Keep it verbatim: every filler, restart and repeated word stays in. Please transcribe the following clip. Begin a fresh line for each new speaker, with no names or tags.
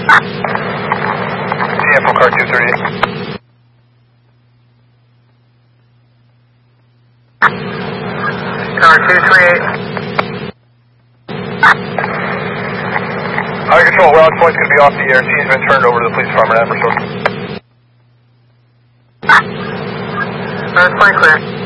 Sample car two thirty-eight.
Car two thirty-eight.
High control, Route Point's going to be off the air. Team's been turned over to the police department at Amherst.
Route Point clear.